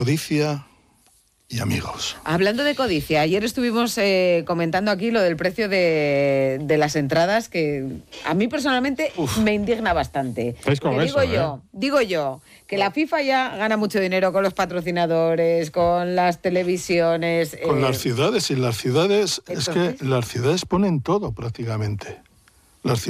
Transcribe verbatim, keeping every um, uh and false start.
Codicia y amigos. Hablando de codicia, ayer estuvimos eh, comentando aquí lo del precio de, de las entradas, que a mí personalmente Uf. me indigna bastante. Es con que eso, digo yo, ¿eh? digo yo, que la FIFA ya gana mucho dinero con los patrocinadores, con las televisiones. Con eh, las ciudades, y las ciudades, entonces... es que las ciudades ponen todo prácticamente. Las